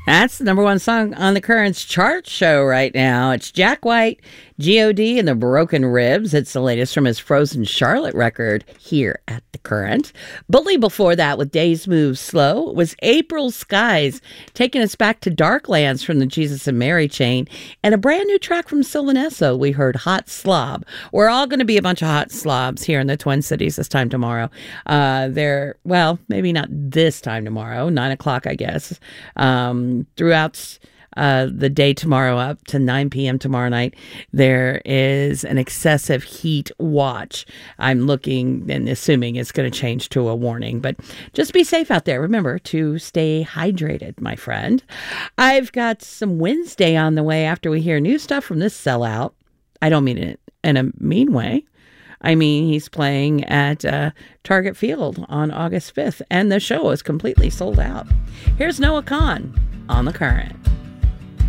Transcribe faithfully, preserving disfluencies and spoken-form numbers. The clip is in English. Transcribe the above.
That's the number one song on the Currents chart show right now. It's Jack White, G O D and the Broken Ribs. It's the latest from his Frozen Charlotte record here at the Current. Bully before that with Days Move Slow was April Skies, taking us back to Darklands from the Jesus and Mary chain. And a brand new track from Sylvanesso, we heard Hot Slob. We're all going to be a bunch of hot slobs here in the Twin Cities this time tomorrow. Uh, they're, well, maybe not this time tomorrow, nine o'clock, I guess. Um, throughout uh, the day tomorrow up to nine p.m. tomorrow night, there is an excessive heat watch. I'm looking and assuming it's going to change to a warning, but just be safe out there. Remember to stay hydrated, my friend. I've got some Wednesday on the way after we hear new stuff from this sellout. I don't mean it in a mean way. I mean, he's playing at uh, Target Field on August fifth, and the show is completely sold out. Here's Noah Kahan on The Current.